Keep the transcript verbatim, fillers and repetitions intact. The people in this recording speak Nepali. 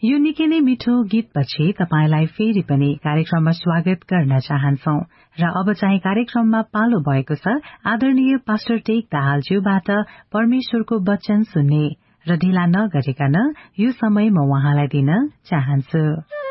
यो निकै नै मिठो गीतपछि तपाईलाई फेरि पनि कार्यक्रममा स्वागत गर्न चाहन्छौ र अब चाहिँ कार्यक्रममा पालो भएको छ आदरणीय पास्टर टेक दाहालज्यूबाट परमेश्वरको वचन सुन्ने र ढिला नगरिकन यो समय म उहाँलाई दिन चाहन्छु।